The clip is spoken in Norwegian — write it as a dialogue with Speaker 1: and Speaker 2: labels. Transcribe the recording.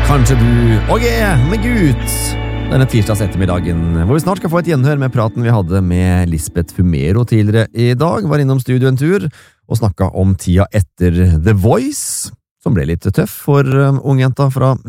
Speaker 1: Kanskje du og jeg med Gud denne tirsdags ettermiddagen, hvor vi snart skal få et gjenhør med praten vi hadde med Lisbeth Fumero tidligere i dag, var innom studio en tur og snakket om tida etter The Voice, som ble litt tøff for ungjenta fra